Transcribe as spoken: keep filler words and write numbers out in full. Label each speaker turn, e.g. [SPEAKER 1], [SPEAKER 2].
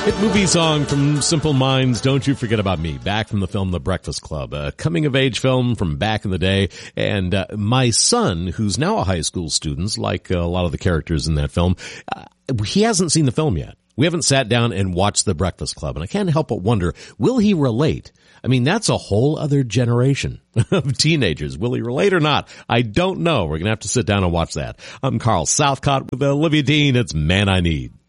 [SPEAKER 1] Hit movie song from Simple Minds, Don't You Forget About Me, back from the film The Breakfast Club, a coming-of-age film from back in the day. And uh, my son, who's now a high school student, like uh, a lot of the characters in that film, uh, he hasn't seen the film yet. We haven't sat down and watched The Breakfast Club, and I can't help but wonder, will he relate? I mean, that's a whole other generation of teenagers. Will he relate or not? I don't know. We're going to have to sit down and watch that. I'm Carl Southcott with Olivia Dean. It's Man I Need.